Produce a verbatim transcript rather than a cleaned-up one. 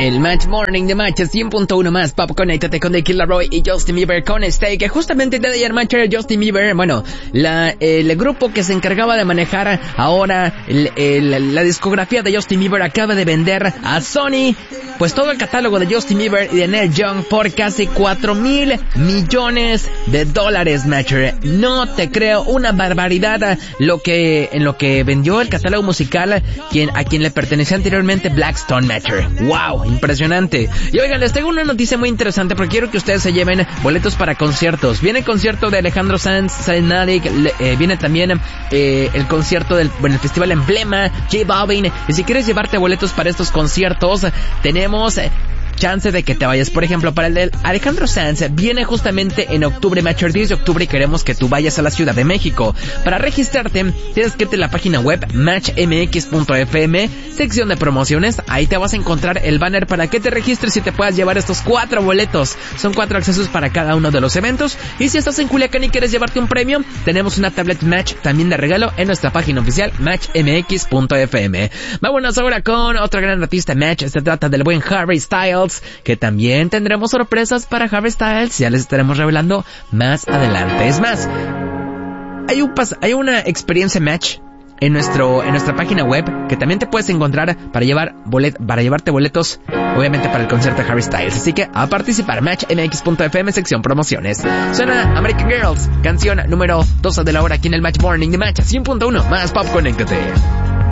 El Match Morning de Match cien punto uno más Pop. Conéctate con The Kid Laroi y Justin Bieber con Stay, que justamente el día de ayer Matcher Justin Bieber, bueno, la, el grupo que se encargaba de manejar ahora el, el, la discografía de Justin Bieber acaba de vender a Sony pues todo el catálogo de Justin Bieber y de Neil Young por casi cuatro mil millones de dólares, Matcher. No te creo, una barbaridad lo que en lo que vendió el catálogo musical quien a quien le pertenecía anteriormente Blackstone, Matcher. Wow, impresionante. Y oigan, les tengo una noticia muy interesante porque quiero que ustedes se lleven boletos para conciertos. Viene el concierto de Alejandro Sanz, Zayn Malik, eh, viene también eh, el concierto del, bueno, el festival Emblema, J Balvin. Y si quieres llevarte boletos para estos conciertos, tenemos eh, chance de que te vayas. Por ejemplo, para el de Alejandro Sanz viene justamente en octubre, Matcher, diez de octubre, y queremos que tú vayas a la Ciudad de México. Para registrarte, tienes que irte a la página web match m x punto f m, sección de promociones. Ahí te vas a encontrar el banner para que te registres y te puedas llevar estos cuatro boletos. Son cuatro accesos para cada uno de los eventos. Y si estás en Culiacán y quieres llevarte un premio, tenemos una tablet Match también de regalo en nuestra página oficial match m x punto f m. Vámonos ahora con otra gran artista Match. Se trata del buen Harry Styles, que también tendremos sorpresas para Harry Styles. Ya les estaremos revelando más adelante. Es más, hay un pas hay una experiencia Match en nuestro en nuestra página web que también te puedes encontrar para llevar bolet para llevarte boletos, obviamente para el concierto de Harry Styles. Así que a participar, match m x punto f m, sección promociones. Suena American Girls, canción número doce de la hora aquí en el Match Morning de Match cien punto uno más Pop. Conéctate.